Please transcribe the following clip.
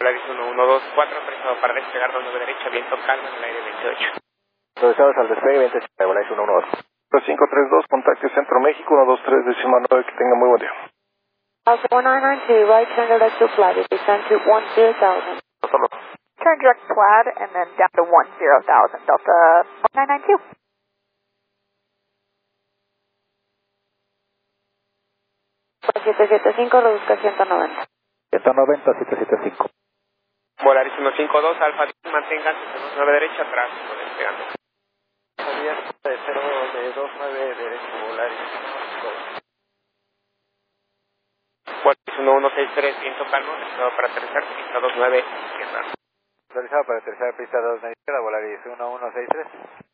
Volaris 1124, autorizado para despegar 29 derecha, viento calma en el aire 28. Autorizados al despegue, viento de Volaris 112. 532, contacte Centro México, 123, décima 9, que tenga muy buen día. Alpha 1992, right turn direct to flight, descend to 10,000. Hasta luego. Turn direct flat and then down to 10,000, Delta 1992. 775, reduzca 190. 190, 775. Volaris 152, Alfa 10, mantenga 29 derecha, atrás, despegando. Salida de 029 derecho, Volaris 152. Volaris 1163, viento calmo, autorizado para aterrizar, pista 29, izquierda. Autorizado para aterrizar pista 2 izquierda, Volaris 1163.